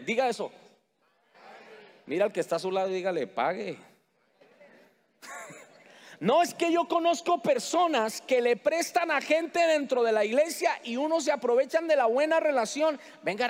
Diga eso. Mira al que está a su lado y dígale, pague. No, es que yo conozco personas que le prestan a gente dentro de la iglesia y unos se aprovechan de la buena relación. Venga,